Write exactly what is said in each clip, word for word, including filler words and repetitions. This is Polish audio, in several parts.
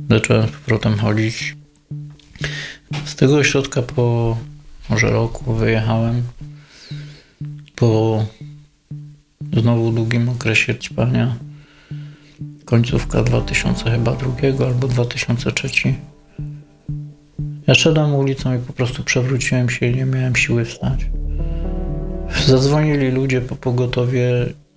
Zacząłem z powrotem chodzić. Z tego ośrodka po może roku wyjechałem. Po znowu długim okresie ćpania. Końcówka dwa tysiące chyba drugiego albo dwa tysiące trzeci. Ja szedłem ulicą i po prostu przewróciłem się i nie miałem siły wstać. Zadzwonili ludzie po pogotowie.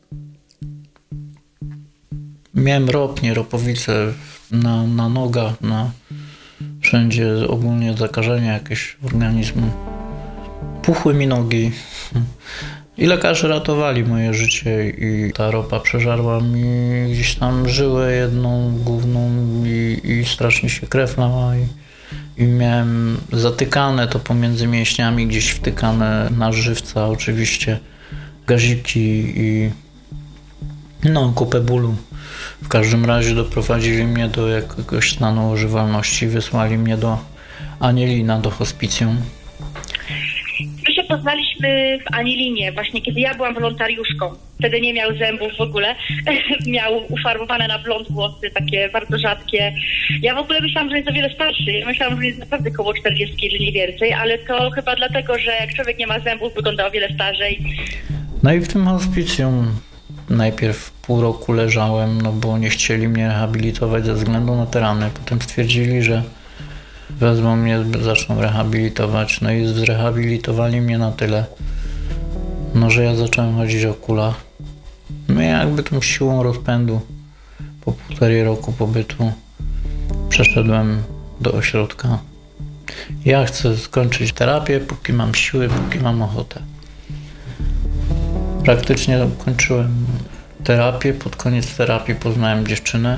Miałem rop, nie ropowice na, na nogach, na wszędzie ogólnie zakażenia jakieś organizmu. Puchły mi nogi. I lekarze ratowali moje życie i ta ropa przeżarła mi gdzieś tam żyłę jedną główną i, i strasznie się krew lała i, i miałem zatykane to pomiędzy mięśniami, gdzieś wtykane na żywca oczywiście gaziki i no kupę bólu. W każdym razie doprowadzili mnie do jakiegoś stanu używalności, wysłali mnie do Anielina, do hospicjum. My się poznaliśmy w Anielinie, właśnie kiedy ja byłam wolontariuszką. Wtedy nie miał zębów w ogóle. Miał ufarbowane na blond włosy, takie bardzo rzadkie. Ja w ogóle myślałam, że jest o wiele starszy. Ja myślałam, że jest naprawdę koło czterdziestki, jeżeli nie więcej, ale to chyba dlatego, że jak człowiek nie ma zębów, wygląda o wiele starzej. No i w tym hospicjum najpierw pół roku leżałem, no bo nie chcieli mnie rehabilitować ze względu na te rany. Potem stwierdzili, że wezmą mnie, zaczną rehabilitować. No i zrehabilitowali mnie na tyle, no że ja zacząłem chodzić o kulach. No i jakby tą siłą rozpędu po półtorej roku pobytu przeszedłem do ośrodka. Ja chcę skończyć terapię, póki mam siły, póki mam ochotę. Praktycznie kończyłem terapię. Pod koniec terapii poznałem dziewczynę.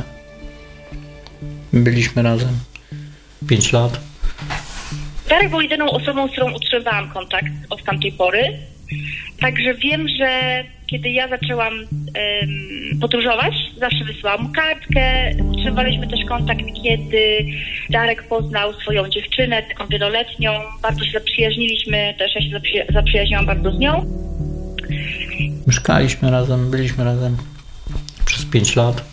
Byliśmy razem pięć lat. Darek był jedyną osobą, z którą utrzymywałam kontakt od tamtej pory. Także wiem, że kiedy ja zaczęłam um, podróżować, zawsze wysyłałam mu kartkę. Utrzymywaliśmy też kontakt, kiedy Darek poznał swoją dziewczynę, taką wieloletnią. Bardzo się zaprzyjaźniliśmy, też ja się zaprzy- zaprzyjaźniłam bardzo z nią. Mieszkaliśmy razem, byliśmy razem przez pięć lat.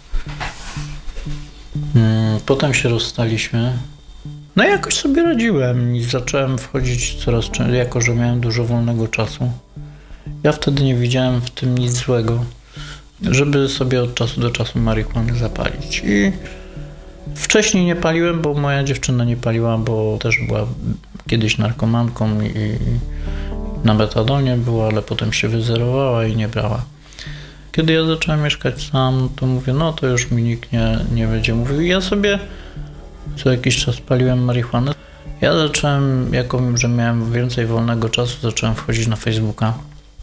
Potem się rozstaliśmy. No i jakoś sobie radziłem i zacząłem wchodzić coraz częściej, jako że miałem dużo wolnego czasu. Ja wtedy nie widziałem w tym nic złego, żeby sobie od czasu do czasu marihuanę zapalić. I wcześniej nie paliłem, bo moja dziewczyna nie paliła, bo też była kiedyś narkomanką i na metadonie była, ale potem się wyzerowała i nie brała. Kiedy ja zacząłem mieszkać sam, to mówię, no to już mi nikt nie, nie będzie mówił. Ja sobie co jakiś czas paliłem marihuanę. Ja zacząłem, jako że miałem więcej wolnego czasu, zacząłem wchodzić na Facebooka.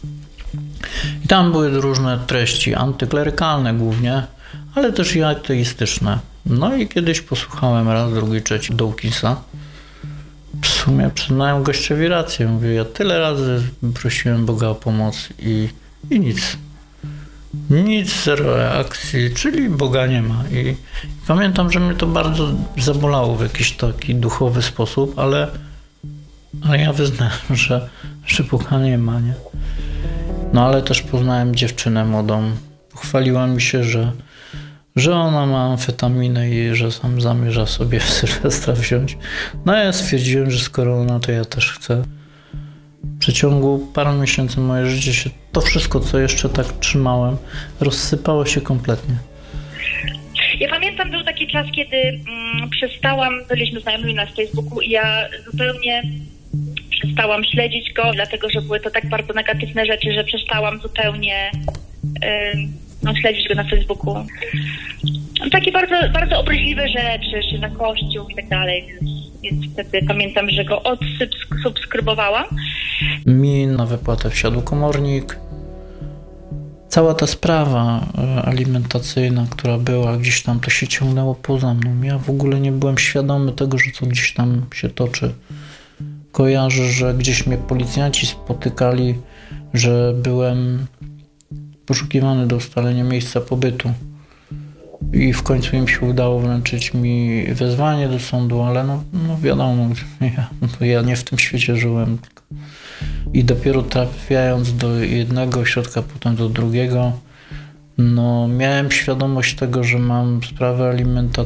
I tam były różne treści antyklerykalne głównie, ale też i ateistyczne. No i kiedyś posłuchałem raz, drugi, trzeci Dawkinsa. W sumie przyznałem gościowi rację. Mówię, ja tyle razy prosiłem Boga o pomoc i, i nic. Nic, zero reakcji, czyli Boga nie ma. I pamiętam, że mnie to bardzo zabolało w jakiś taki duchowy sposób, ale, ale ja wyznałem, że, że Boga nie ma, nie? No ale też poznałem dziewczynę młodą. Pochwaliła mi się, że, że ona ma amfetaminę i że sam zamierza sobie w Sylwestra wziąć. No ja stwierdziłem, że skoro ona, to ja też chcę. W przeciągu paru miesięcy moje życie się, to wszystko, co jeszcze tak trzymałem, rozsypało się kompletnie. Ja pamiętam, był taki czas, kiedy mm, przestałam, byliśmy znajomymi na Facebooku i ja zupełnie przestałam śledzić go, dlatego że były to tak bardzo negatywne rzeczy, że przestałam zupełnie yy, no, śledzić go na Facebooku. Takie bardzo, bardzo obraźliwe rzeczy, że na kościół i tak dalej, więc, więc wtedy pamiętam, że go odsubskrybowałam. Mi na wypłatę wsiadł komornik. Cała ta sprawa alimentacyjna, która była gdzieś tam, to się ciągnęło poza mną. Ja w ogóle nie byłem świadomy tego, że to gdzieś tam się toczy. Kojarzę, że gdzieś mnie policjanci spotykali, że byłem poszukiwany do ustalenia miejsca pobytu. I w końcu im się udało wręczyć mi wezwanie do sądu, ale no, no wiadomo, ja, to ja nie w tym świecie żyłem. I dopiero trafiając do jednego ośrodka, potem do drugiego, no miałem świadomość tego, że mam sprawę alimentacyjną.